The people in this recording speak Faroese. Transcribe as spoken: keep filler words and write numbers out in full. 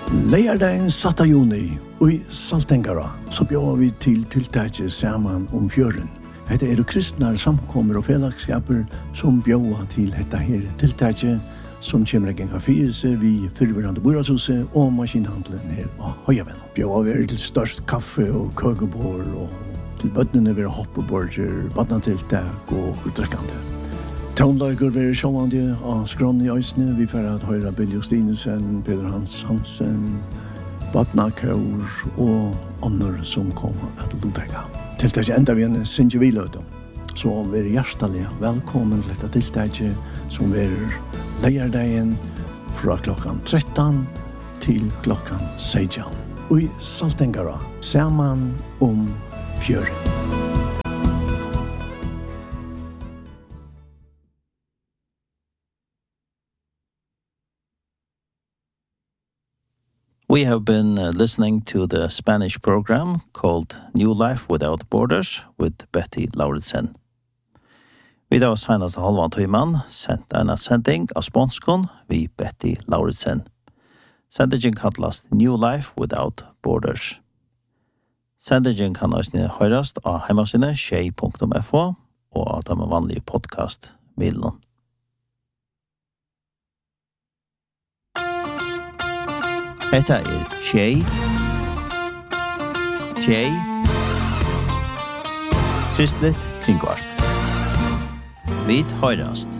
Leierdagen satt av juni og i Saltengara så bjør vi til tiltaket sammen om fjøren. Dette er kristne samkommer og fellesskaper som bjør til dette her tiltaket som kommer en kafése vi fyrverande boradshuset og maskinhandelen her på Høyaven. Bjør vi til størst kaffe og køkebord og til bøttene vi hoppeborger, badnatiltak og drekkende. Tonlager vi sjåvande av skrån i øysene. Vi får at høyre Bill Justinesen, Peter Hans Hansen, Badna Kaur og andre som kommer at lutega. Tiltaket enda vi en sinjeviløte. Så vi er hjertelig velkommen til dette tiltaket som vi er leierdagen fra klokkan tretton til klokkan seksten. Og i Saltengara, sammen om fjøren. We have been uh, listening to the Spanish program called New Life Without Borders with Betty Lauritsen. Vi da senast halvan tøyman sendt en sending av sponskon vi Betty Lauritsen. Sendingen kallast New Life Without Borders. Sendingen kan også høyrast av heimasine tjei punktum f o og av de vanlige podcast-middelen. Hetta er tjei, tjei, kristligt kringvarp. Vit høyrast.